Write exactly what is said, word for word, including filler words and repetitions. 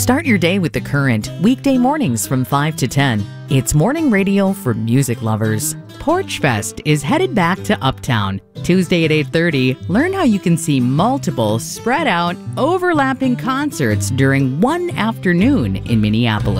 Start your day with The Current, weekday mornings from five to ten. It's morning radio for music lovers. Porch Fest is headed back to Uptown. Tuesday at eight thirty, learn how you can see multiple, spread out, overlapping concerts during one afternoon in Minneapolis.